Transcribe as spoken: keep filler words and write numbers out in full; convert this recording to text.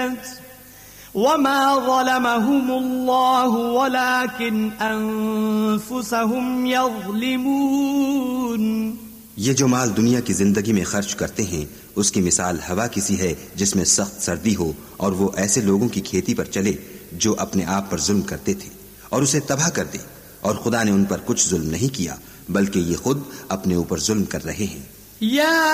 वमा ज़लमहुमुल्लाहु वलाकिन अनफुसहुम यज़लिमून। ये जो माल दुनिया की जिंदगी में खर्च करते हैं उसकी मिसाल हवा किसी है जिसमें सख्त सर्दी हो और वो ऐसे लोगों की खेती पर चले जो अपने आप पर जुल्म करते थे और उसे तबाह कर दे, और खुदा ने उन पर कुछ जुल्म नहीं किया बल्कि ये खुद अपने ऊपर जुल्म कर रहे हैं।